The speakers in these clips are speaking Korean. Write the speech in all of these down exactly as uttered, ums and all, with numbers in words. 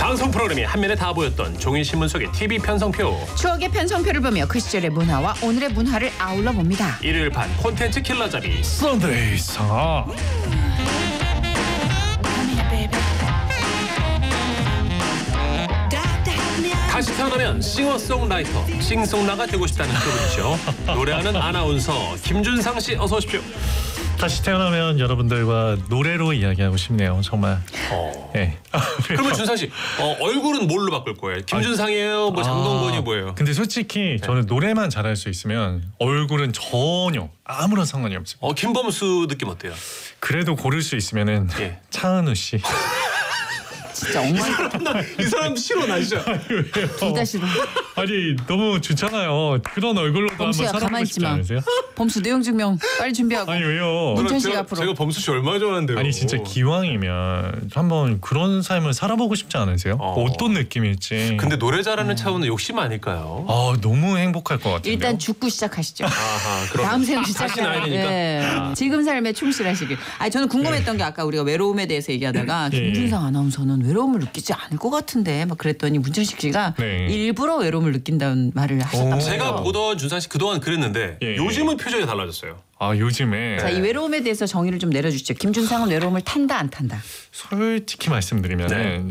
방송 프로그램이 한면에 다 보였던 종이신문 속의 티비 편성표. 추억의 편성표를 보며 그 시절의 문화와 오늘의 문화를 아울러 봅니다. 일요일 반 콘텐츠 킬러잡이 썬데이 상하. 다시 태어나면 싱어송라이터, 싱송라가 되고 싶다는 그분이죠. 노래하는 아나운서 김준상 씨 어서 오십시오. 다시 태어나면 여러분들과 노래로 이야기하고 싶네요. 정말. 어. 네. 그러면 준상 씨 어, 얼굴은 뭘로 바꿀 거예요? 김준상이에요? 뭐 장동건이 아, 뭐예요? 근데 솔직히 저는 노래만 잘할 수 있으면 얼굴은 전혀 아무런 상관이 없습니다. 어, 김범수 느낌 어때요? 그래도 고를 수 있으면은 예. 차은우 씨. 진짜 엉망이 이 사람 싫어 나 진짜. 둘다 싫어. 아니 너무 좋잖아요. 그런 얼굴로도 한번 범수야 살아보고 가만히 싶지 있지 마. 않으세요? 범수 내용 증명 빨리 준비하고. 아니 왜요? 문천 씨가 제가, 앞으로. 제가 범수 씨 얼마나 좋아하는데요. 아니 진짜 기왕이면 한번 그런 삶을 살아보고 싶지 않으세요? 어. 어떤 느낌일지. 근데 노래 잘하는 차원은 욕심 아닐까요? 아 너무 행복할 것 같은데요. 일단 죽고 시작하시죠. 아하, 그럼 다음 생을 다시 시작해요. 나야 되니까. 예. 지금 삶에 충실하시길. 아니 저는 궁금했던 게 아까 우리가 외로움에 대해서 얘기하다가 예. 김준상 아나운서는 외로움을 느끼지 않을 것 같은데 막 그랬더니 문천식 씨가 네. 일부러 외로움을 느낀다는 말을 하셨다고. 오. 제가 보던 준상 씨 그동안 그랬는데 예, 예. 요즘은 표정이 달라졌어요. 아 요즘에 자, 이 외로움에 대해서 정의를 좀 내려주시죠. 김준상은 외로움을 탄다 안 탄다? 솔직히 말씀드리면은 네.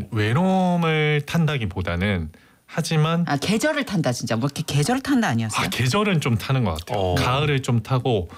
외로움을 탄다기보다는 하지만 아 계절을 탄다 진짜. 뭐 이렇게 계절을 탄다 아니었어요? 아, 계절은 좀 타는 것 같아요. 어. 가을을 좀 타고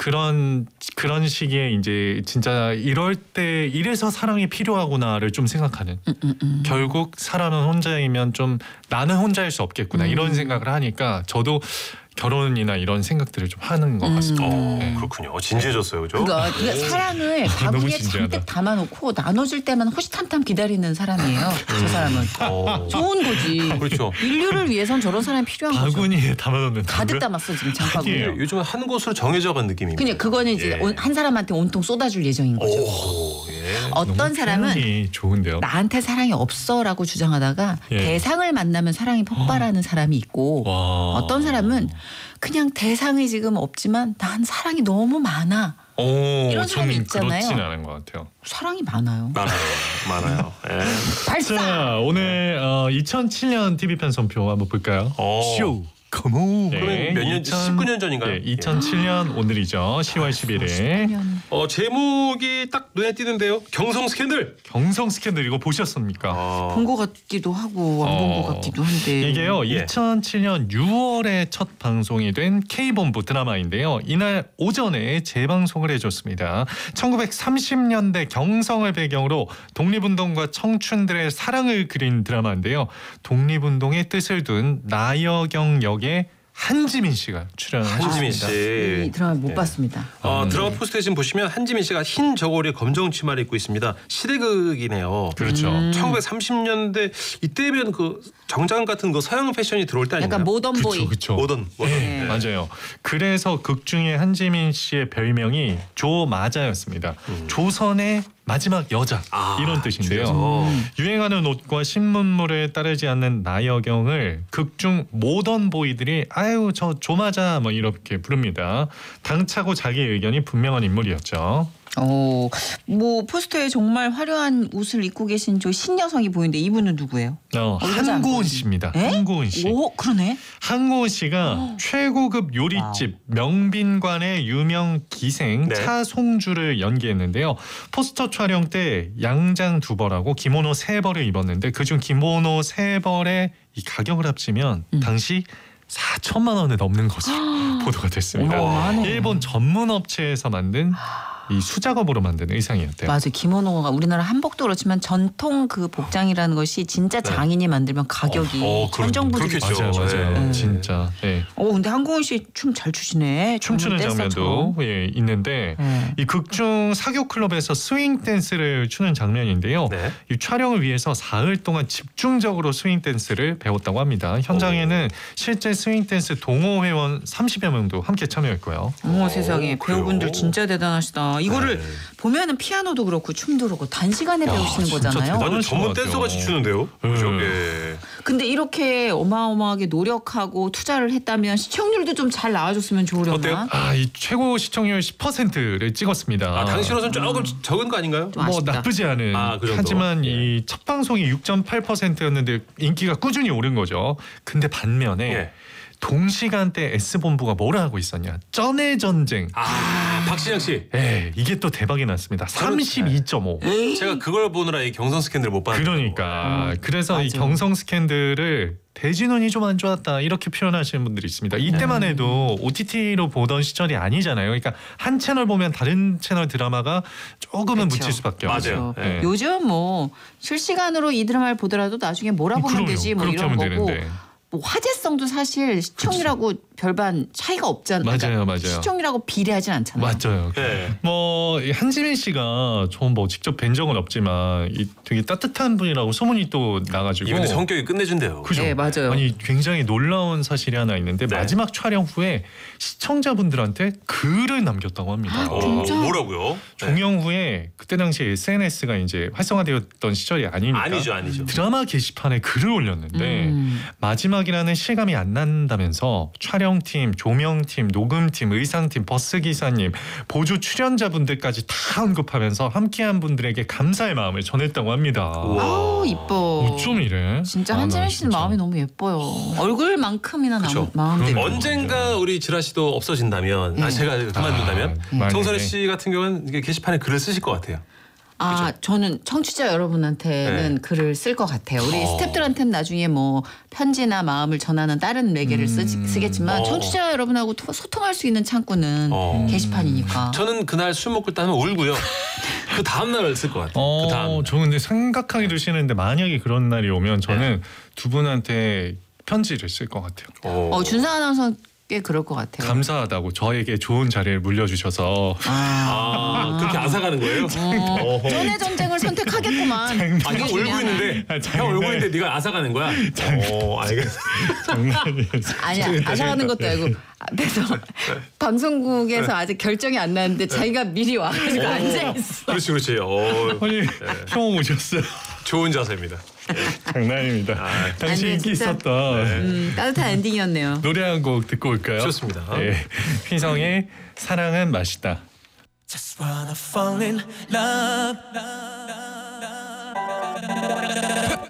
그런 그런 시기에 이제 진짜 이럴 때 이래서 사랑이 필요하구나를 좀 생각하는. 음, 음, 음. 결국 사람은 혼자이면 좀 나는 혼자일 수 없겠구나 음. 이런 생각을 하니까 저도 결혼이나 이런 생각들을 좀 하는 것 같습니다. 어, 네. 그렇군요. 진지해졌어요, 그죠? 그러니까, 그러니까 사랑을 너무 바구니에 진지하다. 잔뜩 담아놓고 나눠줄 때만 호시탐탐 기다리는 사람이에요. 저 사람은. 어. 좋은 거지. 그렇죠. 인류를 위해선 저런 사람이 필요한 거죠. 바구니에 담아놓는 가득 담았어 지금 장바구니에. 아니에요. 요즘은 한 곳으로 정해져 간 느낌입니다. 그냥 그거는 이제 예. 온- 한 사람한테 온통 쏟아줄 예정인 거죠. 오, 예. 어떤 너무 사람은 표현이 좋은데요. 나한테 사랑이 없어라고 주장하다가 예. 대상을 만나면 사랑이 폭발하는 사람이 있고 와. 어떤 사람은 그냥 대상이 지금 없지만 난 사랑이 너무 많아. 오, 이런 사람이 저는 있잖아요. 그렇진 않은 것 같아요. 사랑이 많아요. 많아요, 많아요. 예. 발사. 자, 오늘 어, 이천칠 년 티비 편성표 한번 볼까요? 오. 쇼, 컴온. 그러면 몇 년, 십구 년 전인가요? 네, 이천칠 년 오늘이죠. 시월 십일 일. 어, 제목이 딱 눈에 띄는데요. 경성 스캔들. 경성 스캔들 이거 보셨습니까? 어. 본 것 같기도 하고 안 본 것 어, 같기도 한데. 이게요. 예. 이천칠 년 유월에 첫 방송이 된 K본부 드라마인데요. 이날 오전에 재방송을 해줬습니다. 천구백삼십 년대 경성을 배경으로 독립운동과 청춘들의 사랑을 그린 드라마인데요. 독립운동의 뜻을 둔 나여경 역의 한지민 씨가 출연하셨습니다. 한지민 씨. 이 드라마 못 예. 봤습니다. 어, 음. 드라마 포스터에 지금 보시면 한지민 씨가 흰 저고리에 검정 치마를 입고 있습니다. 시대극이네요. 그렇죠. 음. 천구백삼십 년대 이때면 그 정장 같은 거 서양 패션이 들어올 때 아닌가요? 약간 모던보이. 그렇죠. 모던. 모던. 네, 네. 맞아요. 그래서 극 중에 한지민 씨의 별명이 조마자였습니다. 조선의 마지막 여자 아, 이런 뜻인데요. 줄여서. 유행하는 옷과 신문물에 따르지 않는 나여경을 극중 모던 보이들이 아유 저 조마자 뭐 이렇게 부릅니다. 당차고 자기 의견이 분명한 인물이었죠. 어, 뭐 포스터에 정말 화려한 옷을 입고 계신 저 신여성이 보이는데 이분은 누구예요? 어, 여자 안 한고은 보이지? 씨입니다. 에? 한고은 씨. 오, 그러네. 한고은 씨가 최고급 요리집 명빈관의 유명 기생 네. 차송주를 연기했는데요. 포스터 촬영 때 양장 두 벌하고 기모노 세 벌을 입었는데 그중 기모노 세 벌의 이 가격을 합치면 음. 당시 사천만 원에 넘는 것으로 보도가 됐습니다. 어마어마하네. 일본 전문 업체에서 만든 이 수작업으로 만든 의상이었대요. 맞아, 기모노가 우리나라 한복도 그렇지만 전통 그 복장이라는 것이 진짜 장인이 만들면 가격이 어, 어, 그런- 천정부지기. 그렇겠죠. 맞아요, 맞아요. 네. 진짜. 네. 어, 근데 한국은 씨 춤 잘 추시네. 춤추는 젊은 장면도 댄서처럼. 예, 있는데 네. 이 극중 사교 클럽에서 스윙 댄스를 추는 장면인데요. 네. 이 촬영을 위해서 사흘 동안 집중적으로 스윙 댄스를 배웠다고 합니다. 현장에는 실제 스윙 댄스 동호 회원 삼십여 명도 함께 참여했고요. 어머 어, 세상에 그래요? 배우분들 진짜 대단하시다. 이거를 네. 보면은 피아노도 그렇고 춤도 그렇고 단시간에 배우시는 진짜 거잖아요. 대단하신 완전 전문 것 같아요. 댄서 같이 추는데요. 그죠? 음. 예. 근데 이렇게 어마어마하게 노력하고 투자를 했다면 시청률도 좀 잘 나와줬으면 좋으려나? 어때요? 아, 이 최고 시청률 십 퍼센트를 찍었습니다. 아, 당시로선 조금 적은 거 아닌가요? 좀 뭐 아쉽다. 나쁘지 않은. 아, 그 정도? 하지만 예. 이 첫 방송이 육 점 팔 퍼센트였는데 인기가 꾸준히 오른 거죠. 근데 반면에 예. 동시간대 S본부가 뭐라 하고 있었냐? 쩐의 전쟁. 아, 박신영 씨. 예, 이게 또 대박이 났습니다. 삼십이 점 오. 제가 그걸 보느라 이 경선 스캔들 못 봤는데. 그러니까 그래서 이 맞아. 경성 스캔들을 대진운이 좀 안 좋았다 이렇게 표현하시는 분들이 있습니다. 이때만 네. 해도 오티티로 보던 시절이 아니잖아요. 그러니까 한 채널 보면 다른 채널 드라마가 조금은 그쵸. 묻힐 수밖에 맞아요. 없죠. 네. 예. 요즘 뭐 실시간으로 이 드라마를 보더라도 나중에 몰아보면 그럼요. 되지 뭐 그렇게 이런 하면 거고 되는데. 뭐 화제성도 사실 시청이라고 별반 차이가 없잖아요. 맞아요, 맞아요. 시청이라고 비례하진 않잖아요. 맞아요. 네. 뭐이 한지민 씨가 저 뭐 직접 뵌 적은 없지만 이 되게 따뜻한 분이라고 소문이 또 나가지고. 이분들 성격이 끝내준대요. 그죠? 네, 맞아요. 아니 굉장히 놀라운 사실이 하나 있는데 네. 마지막 촬영 후에 시청자분들한테 글을 남겼다고 합니다. 어, 진짜? 뭐라고요? 네. 종영 후에 그때 당시 에스엔에스가 이제 활성화되었던 시절이 아니니까 아니죠, 아니죠. 드라마 게시판에 글을 올렸는데 음. 마지막이라는 실감이 안 난다면서 촬영팀, 조명팀, 녹음팀, 의상팀, 버스 기사님, 보조 출연자분들까지 다 언급하면서 함께한 분들에게 감사의 마음을 전했다고 합니다. 우와. 아우 이뻐. 어쩜 이래? 진짜 아, 한지민 나 씨는 진짜. 마음이 너무 예뻐요. 얼굴만큼이나 나, 그쵸. 마음도 그럼요. 예뻐. 언젠가 우리 지라 씨도 없어진다면, 아, 네. 제가 그만둔다면, 아, 만약에. 정선혜 씨 같은 경우는 이게 게시판에 글을 쓰실 것 같아요. 아, 저는 청취자 여러분한테는 네. 글을 쓸 것 같아요. 우리 어. 스태프들한테는 나중에 뭐 편지나 마음을 전하는 다른 매개를 쓰, 음. 쓰겠지만 어. 청취자 여러분하고 토- 소통할 수 있는 창구는 어. 게시판이니까. 저는 그날 술 먹고 따면 울고요. 그 다음 날을 쓸 것 같아요. 어, 그 다음. 저 근데 생각하기도 싫은데 만약에 그런 날이 오면 저는 두 분한테 편지를 쓸 것 같아요. 어, 준상 아나운서 꽤 그럴 것 같아요. 감사하다고 저에게 좋은 자리를 물려주셔서 아, 그렇게 앗아가는 거예요? 어, 쩐의 전쟁을 선택하겠구만. 아, 형 그게 울고 중요하나. 있는데, 아, 형 장난. 울고 있는데 네가 앗아가는 거야? 어, 알겠어. 장난이에요. 아니야, 재밌다, 아사가는 것도 재밌다. 아니고 앞에서 방송국에서 아직 결정이 안 났는데 자기가 미리 와가지고 앉아 있어. 그렇지, 그렇지. 어, 아니 형 오셨어요. 좋은 자세입니다. 장난입니다. 아, 당시 아니, 인기 진짜. 있었던 음, 따뜻한 엔딩이었네요. 노래 한 곡 듣고 올까요? 좋습니다. 네, 휘성의 사랑은 맛있다. Just wanna fall in love.